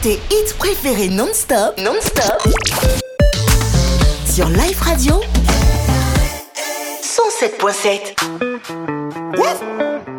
tes hits préférés non-stop sur Life Radio 107.7.